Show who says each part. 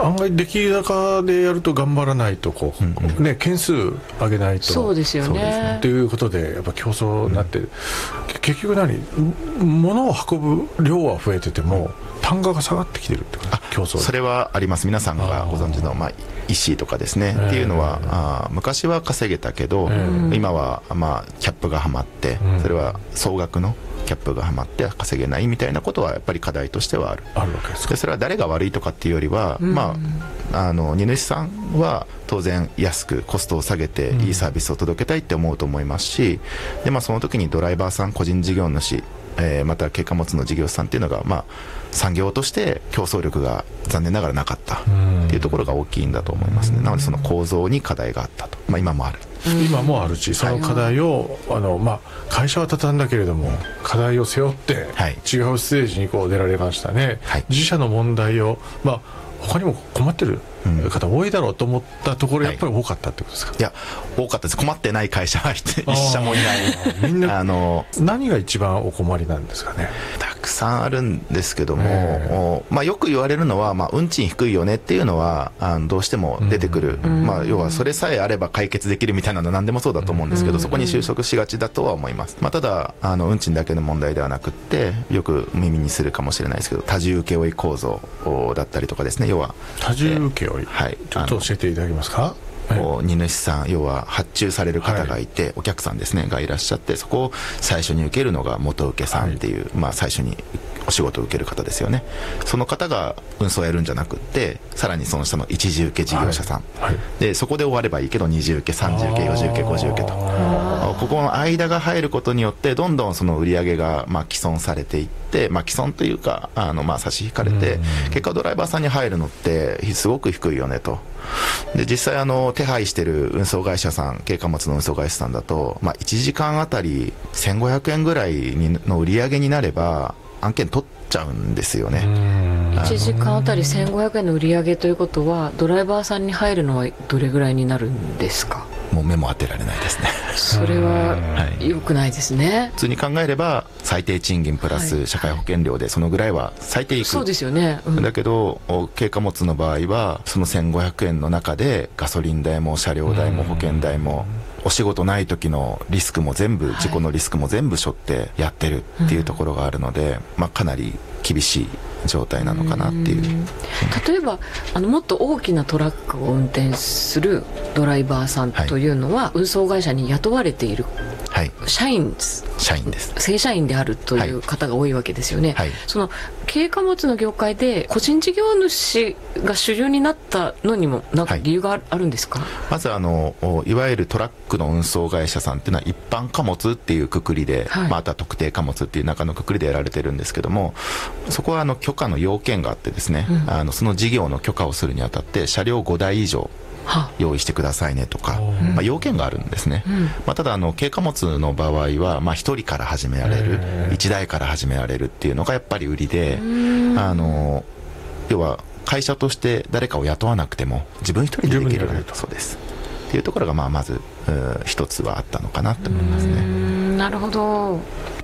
Speaker 1: 案外出来高でやると頑張らないとこう、ね、件数上げないと。
Speaker 2: そうですよね。
Speaker 1: ということでやっぱ競争になって、結局物を運ぶ量は増えてても単価が下がってきてるってこと。競争。
Speaker 3: それはあります。皆さんがご存知の石とかですね、っていうのは昔は稼げたけど、今はキャップがはまって、それは総額のキャップがはまって稼げないみたいなことはやっぱり課題としてはある
Speaker 1: わけですか。
Speaker 3: でそれは誰が悪いとかっていうよりは、荷主さんは当然安くコストを下げていいサービスを届けたいって思うと思いますし、でその時にドライバーさん、個人事業主、また軽貨物の事業者さんっていうのが、産業として競争力が残念ながらなかったっていうところが大きいんだと思いますね。なのでその構造に課題があったと、今もある。
Speaker 1: 今もあるし、その課題を、会社は畳んだけれども課題を背負って違うステージに出られましたね。自社の問題を、他にも困ってる方多いだろうと思ったところ、やっぱり多かったってことですか。
Speaker 3: いや、多かったです。困ってない会社は一社もいない。
Speaker 1: みんな何が一番お困りなんですかね。
Speaker 3: たくさんあるんですけども、よく言われるのは、運賃低いよねっていうのはどうしても出てくる、要はそれさえあれば解決できるみたいなのは何でもそうだと思うんですけど、そこに収束しがちだとは思います。ただ運賃だけの問題ではなくって、よく耳にするかもしれないですけど、多重請負構造だったりとかですね。要は
Speaker 1: 多重請負、ちょっと教えていただけますか。
Speaker 3: 荷主さん、要は発注される方がいて、お客さんですねがいらっしゃって、そこを最初に受けるのが元請けさんっていう、最初にお仕事を受ける方ですよね。その方が運送をやるんじゃなくって、さらにその下の一次受け事業者さん、でそこで終わればいいけど、二次受け、三次受け、四次受け、五次受けと、ここの間が入ることによってどんどんその売り上げが毀損されていって、毀損というか差し引かれて、結果ドライバーさんに入るのってすごく低いよねと。で実際手配してる運送会社さん、軽貨物の運送会社さんだと、1時間あたり1500円ぐらいの売り上げになれば案件取っちゃうんですよね。
Speaker 2: 1時間あたり1500円の売り上げということは、ドライバーさんに入るのはどれぐらいになるんですか。
Speaker 3: もう目も当てられないですね。
Speaker 2: それは良くないですね。
Speaker 3: 普通に考えれば最低賃金プラス社会保険料でそのぐらいは最低いく。
Speaker 2: そうですよね。
Speaker 3: だけど軽貨物の場合はその1500円の中でガソリン代も車両代も保険代もお仕事ない時のリスクも全部、事故のリスクも全部背負ってやってるっていうところがあるので、かなり厳しい状態なのかなっていう。
Speaker 2: 例えばもっと大きなトラックを運転するドライバーさんというのは、運送会社に雇われている社員です。正社員であるという方が多いわけですよね。その軽貨物の業界で個人事業主が主流になったのにも何か理由があるんですか。
Speaker 3: まずいわゆるトラックの運送会社さんっていうのは一般貨物っていうくくりで、あとは特定貨物っていう中のくくりでやられてるんですけども、そこは許可の要件があってですね、その事業の許可をするにあたって車両5台以上用意してくださいねとか、要件があるんですね。ただ軽貨物の場合は1人から始められる、1台から始められるっていうのがやっぱり売りで、要は会社として誰かを雇わなくても自分一人でできる。そうですっていうところがまず一つはあったのかなと思いますね。
Speaker 2: なるほど。